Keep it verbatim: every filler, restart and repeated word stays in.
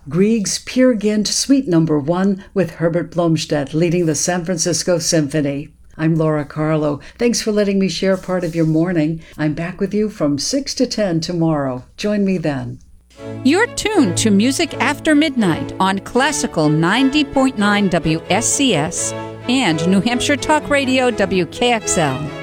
Grieg's Peer Gynt Suite Number One with Herbert Blomstedt leading the San Francisco Symphony. I'm Laura Carlo. Thanks for letting me share part of your morning. I'm back with you from six to ten tomorrow. Join me then. You're tuned to Music After Midnight on Classical ninety point nine W S C S and New Hampshire Talk Radio W K X L.